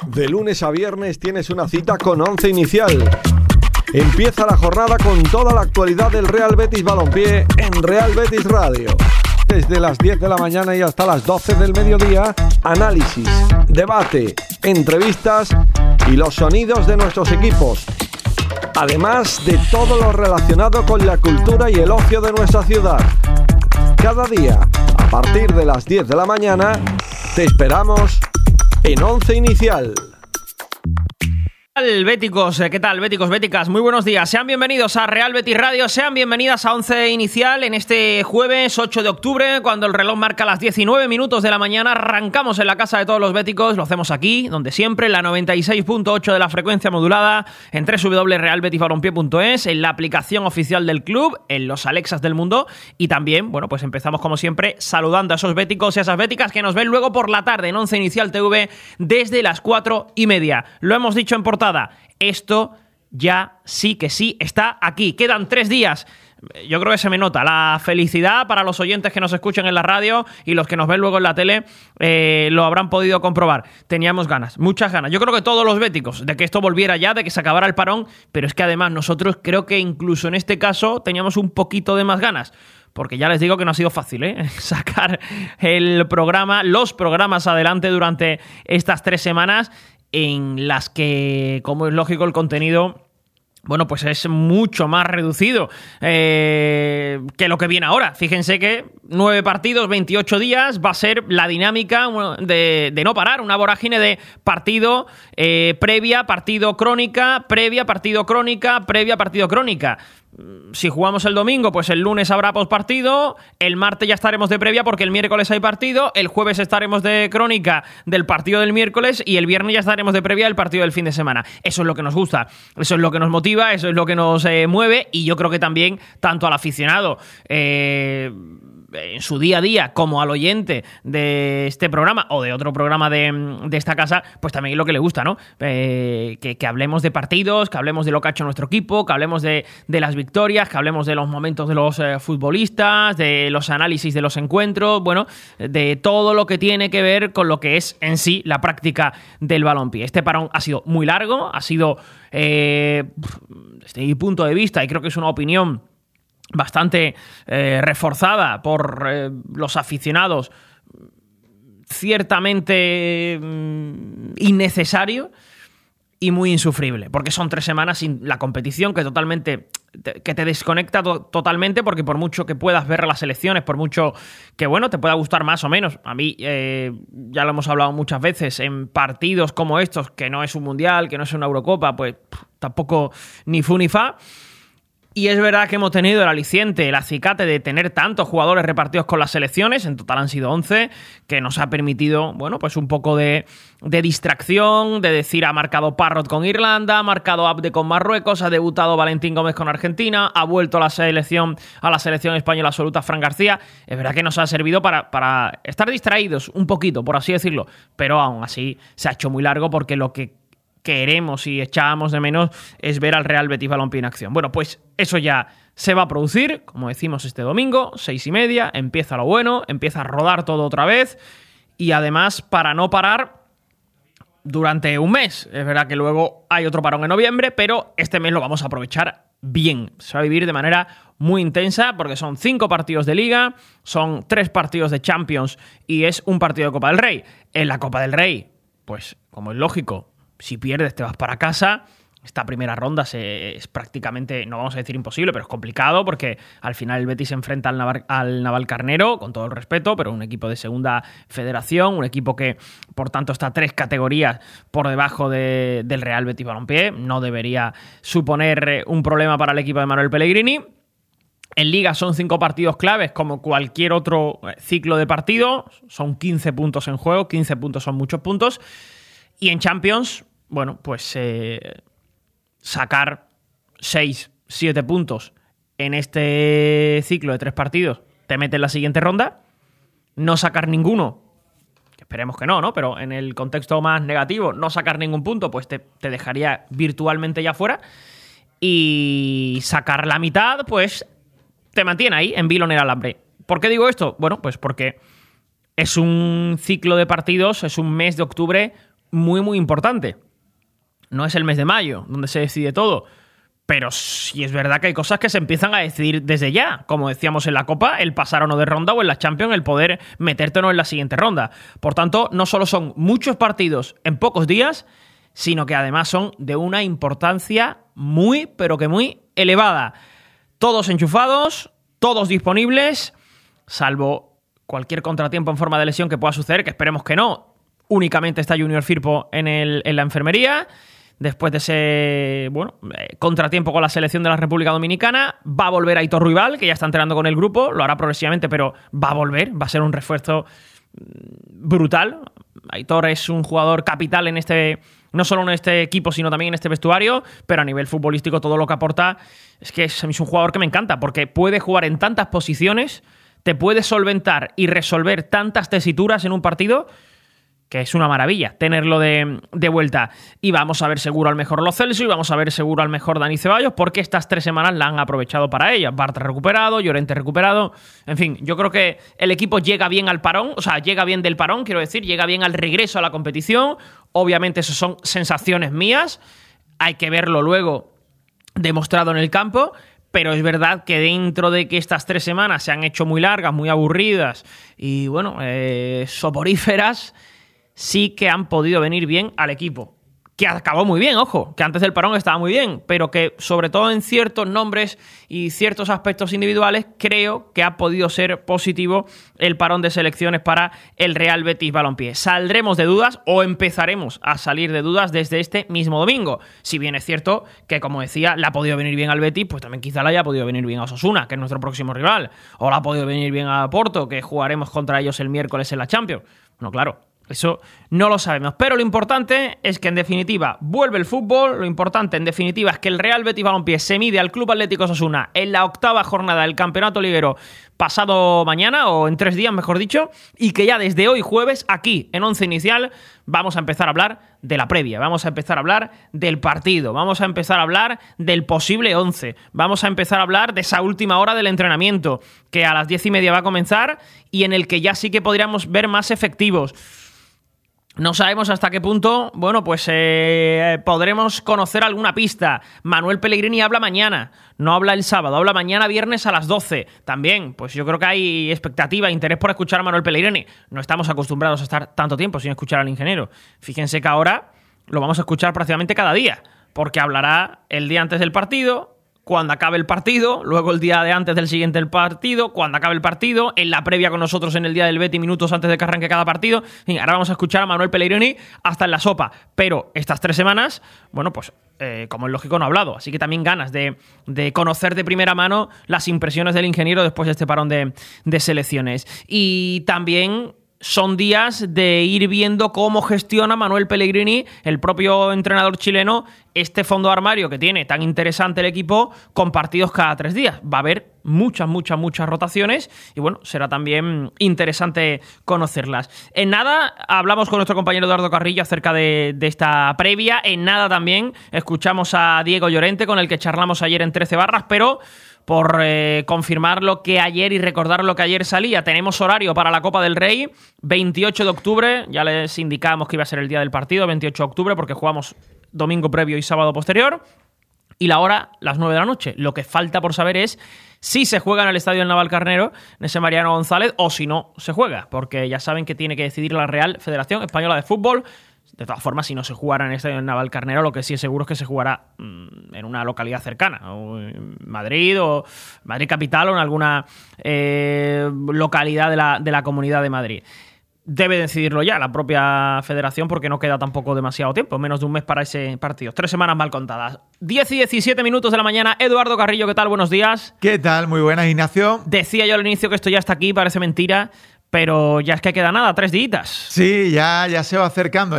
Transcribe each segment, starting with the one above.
De lunes a viernes tienes una cita con Once Inicial. Empieza la jornada con toda la actualidad del Real Betis Balompié en Real Betis Radio. Desde las 10 de la mañana y hasta las 12 del mediodía, análisis, debate, entrevistas y los sonidos de nuestros equipos. Además de todo lo relacionado con la cultura y el ocio de nuestra ciudad. Cada día, a partir de las 10 de la mañana, te esperamos en Once Inicial. Béticos, ¿qué tal? Béticos, béticas, muy buenos días. Sean bienvenidos a Real Betis Radio, sean bienvenidas a Once Inicial en este jueves 8 de octubre, cuando el reloj marca las 19 minutos de la mañana. Arrancamos en la casa de todos los béticos, lo hacemos aquí, donde siempre, en la 96.8 de la frecuencia modulada, en www.realbetisbalompié.es, en la aplicación oficial del club, en los Alexas del mundo, y también, bueno, pues empezamos como siempre saludando a esos béticos y a esas béticas que nos ven luego por la tarde en Once Inicial TV desde las 4:30. Lo hemos dicho en portada. Esto ya sí que sí está aquí. Quedan 3 días. Yo creo que se me nota la felicidad para los oyentes que nos escuchan en la radio y los que nos ven luego en la tele lo habrán podido comprobar. Teníamos ganas, muchas ganas. Yo creo que todos los béticos de que esto volviera ya, de que se acabara el parón, pero es que además nosotros creo que incluso en este caso teníamos un poquito de más ganas. Porque ya les digo que no ha sido fácil, sacar el programa, los programas adelante durante estas 3 semanas en las que, como es lógico, el contenido, bueno, pues es mucho más reducido que lo que viene ahora. Fíjense que 9 partidos, 28 días, va a ser la dinámica de no parar, una vorágine de partido previa, partido crónica, previa, partido crónica, previa, partido crónica. Si jugamos el domingo, pues el lunes habrá postpartido, el martes ya estaremos de previa porque el miércoles hay partido, el jueves estaremos de crónica del partido del miércoles y el viernes ya estaremos de previa del partido del fin de semana. Eso es lo que nos gusta, eso es lo que nos motiva, eso es lo que nos mueve, y yo creo que también tanto al aficionado en su día a día como al oyente de este programa o de otro programa de esta casa, pues también es lo que le gusta, ¿no? Que hablemos de partidos, que hablemos de lo que ha hecho nuestro equipo, que hablemos de las victorias, que hablemos de los momentos de los futbolistas, de los análisis de los encuentros, bueno, de todo lo que tiene que ver con lo que es en sí la práctica del balompié. Este parón ha sido muy largo, ha sido, desde mi punto de vista, y creo que es una opinión bastante reforzada por los aficionados, ciertamente innecesario y muy insufrible, porque son 3 semanas sin la competición que te desconecta totalmente, porque por mucho que puedas ver las selecciones, por mucho que, bueno, te pueda gustar más o menos, a mí ya lo hemos hablado muchas veces, en partidos como estos, que no es un mundial, que no es una Eurocopa, pues tampoco ni fu ni fa. Y es verdad que hemos tenido el aliciente, el acicate de tener tantos jugadores repartidos con las selecciones, en total han sido 11, que nos ha permitido, bueno, pues un poco de distracción, de decir, ha marcado Parrot con Irlanda, ha marcado Abde con Marruecos, ha debutado Valentín Gómez con Argentina, ha vuelto a la selección española absoluta Fran García. Es verdad que nos ha servido para estar distraídos un poquito, por así decirlo, pero aún así se ha hecho muy largo, porque lo que queremos y echábamos de menos es ver al Real Betis Balompié en acción. Bueno, pues eso ya se va a producir, como decimos, este domingo, 6:30, empieza lo bueno, empieza a rodar todo otra vez, y además para no parar durante un mes. Es verdad que luego hay otro parón en noviembre, pero este mes lo vamos a aprovechar bien. Se va a vivir de manera muy intensa, porque son 5 partidos de Liga, son 3 partidos de Champions y es un partido de Copa del Rey. En la Copa del Rey, pues como es lógico, si pierdes te vas para casa. Esta primera ronda es prácticamente, no vamos a decir imposible, pero es complicado, porque al final el Betis se enfrenta al Navalcarnero, con todo el respeto, pero un equipo de segunda federación, un equipo que por tanto está 3 categorías por debajo del Real Betis Balompié. No debería suponer un problema para el equipo de Manuel Pellegrini. En Liga son 5 partidos claves, como cualquier otro ciclo de partido. Son 15 puntos en juego, 15 puntos son muchos puntos. Y en Champions, bueno, pues sacar 6, 7 puntos en este ciclo de 3 partidos te mete en la siguiente ronda. No sacar ninguno, que esperemos que no, pero en el contexto más negativo, no sacar ningún punto, pues te dejaría virtualmente ya fuera. Y sacar la mitad, pues te mantiene ahí, en vilo en el alambre. ¿Por qué digo esto? Bueno, pues porque es un ciclo de partidos, es un mes de octubre muy, muy importante. No es el mes de mayo, donde se decide todo. Pero sí es verdad que hay cosas que se empiezan a decidir desde ya. Como decíamos en la Copa, el pasar o no de ronda, o en la Champions, el poder meterte o no en la siguiente ronda. Por tanto, no solo son muchos partidos en pocos días, sino que además son de una importancia muy, pero que muy elevada. Todos enchufados, todos disponibles, salvo cualquier contratiempo en forma de lesión que pueda suceder, que esperemos que no. Únicamente está Junior Firpo en la enfermería. Después de ese contratiempo con la selección de la República Dominicana, va a volver Aitor Ruibal, que ya está entrenando con el grupo, lo hará progresivamente, pero va a volver, va a ser un refuerzo brutal. Aitor es un jugador capital no solo en este equipo, sino también en este vestuario, pero a nivel futbolístico todo lo que aporta es un jugador que me encanta, porque puede jugar en tantas posiciones, te puede solventar y resolver tantas tesituras en un partido, que es una maravilla tenerlo de vuelta. Y vamos a ver seguro al mejor Lo Celso y vamos a ver seguro al mejor Dani Ceballos, porque estas 3 semanas la han aprovechado para ellas. Bartra recuperado, Llorente recuperado. En fin, yo creo que el equipo llega bien al parón, llega bien del parón, quiero decir, llega bien al regreso a la competición. Obviamente eso son sensaciones mías, hay que verlo luego demostrado en el campo. Pero es verdad que dentro de que estas 3 semanas se han hecho muy largas, muy aburridas y soporíferas, sí que han podido venir bien al equipo. Que acabó muy bien, ojo, que antes del parón estaba muy bien, pero que sobre todo en ciertos nombres y ciertos aspectos individuales creo que ha podido ser positivo el parón de selecciones para el Real Betis Balompié. Saldremos de dudas o empezaremos a salir de dudas desde este mismo domingo. Si bien es cierto que, como decía, le ha podido venir bien al Betis, pues también quizá le haya podido venir bien a Osasuna, que es nuestro próximo rival, o le ha podido venir bien a Porto, que jugaremos contra ellos el miércoles en la Champions. Bueno, claro, eso no lo sabemos, pero lo importante es que en definitiva vuelve el fútbol. Lo importante en definitiva es que el Real Betis Balompié se mide al Club Atlético Osasuna en la 8ª jornada del Campeonato Liguero pasado mañana, o en 3 días mejor dicho, y que ya desde hoy jueves aquí en Once Inicial vamos a empezar a hablar de la previa, vamos a empezar a hablar del partido, vamos a empezar a hablar del posible 11, vamos a empezar a hablar de esa última hora del entrenamiento que a las 10:30 va a comenzar y en el que ya sí que podríamos ver más efectivos. No sabemos hasta qué punto, podremos conocer alguna pista. Manuel Pellegrini habla mañana, no habla el sábado, habla mañana viernes a las 12. También, pues yo creo que hay expectativa, interés por escuchar a Manuel Pellegrini. No estamos acostumbrados a estar tanto tiempo sin escuchar al ingeniero. Fíjense que ahora lo vamos a escuchar prácticamente cada día, porque hablará el día antes del partido, cuando acabe el partido, luego el día de antes del siguiente partido, cuando acabe el partido, en la previa con nosotros en el día del Betis, minutos antes de que arranque cada partido. Y ahora vamos a escuchar a Manuel Pellegrini hasta en la sopa. Pero estas 3 semanas, como es lógico, no ha hablado. Así que también ganas de conocer de primera mano las impresiones del ingeniero después de este parón de selecciones. Y también son días de ir viendo cómo gestiona Manuel Pellegrini, el propio entrenador chileno, este fondo de armario que tiene tan interesante el equipo, con partidos cada 3 días. Va a haber muchas rotaciones y será también interesante conocerlas. En nada hablamos con nuestro compañero Eduardo Carrillo acerca de esta previa. En nada también escuchamos a Diego Llorente, con el que charlamos ayer en 13 barras, pero por confirmar lo que ayer y recordar lo que ayer salía, tenemos horario para la Copa del Rey, 28 de octubre, ya les indicábamos que iba a ser el día del partido, 28 de octubre, porque jugamos domingo previo y sábado posterior, y la hora, las 9 de la noche. Lo que falta por saber es si se juega en el estadio del Navalcarnero, en ese Mariano González, o si no se juega, porque ya saben que tiene que decidir la Real Federación Española de Fútbol. De todas formas, si no se jugara en el estadio del Navalcarnero, lo que sí es seguro es que se jugará en una localidad cercana, o en Madrid, o Madrid capital, o en alguna localidad de la Comunidad de Madrid. Debe decidirlo ya la propia federación, porque no queda tampoco demasiado tiempo, menos de un mes para ese partido. 3 semanas mal contadas. 10 y 17 minutos de la mañana. Eduardo Carrillo, ¿qué tal? Buenos días. ¿Qué tal? Muy buenas, Ignacio. Decía yo al inicio que esto ya está aquí, parece mentira, pero ya es que queda nada, 3 días. Sí, ya se va acercando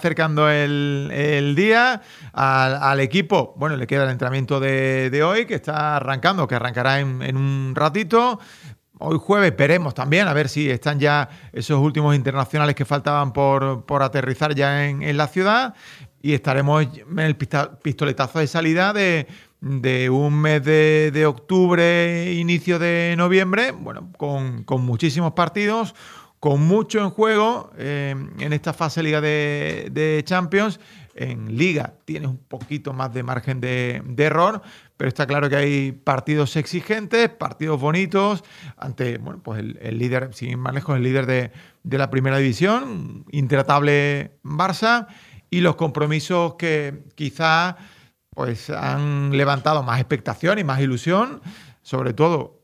el día al equipo. Bueno, le queda el entrenamiento de hoy, que está arrancando, que arrancará en un ratito. Hoy jueves veremos también, a ver si están ya esos últimos internacionales que faltaban por aterrizar ya en la ciudad, y estaremos en el pistoletazo de salida de un mes de octubre, inicio de noviembre, con muchísimos partidos, con mucho en juego en esta fase Liga de Champions. En Liga tienes un poquito más de margen de error, pero está claro que hay partidos exigentes, partidos bonitos, ante pues el líder, sin ir más lejos, el líder de la primera división, intratable Barça, y los compromisos que quizás pues, han levantado más expectación y más ilusión, sobre todo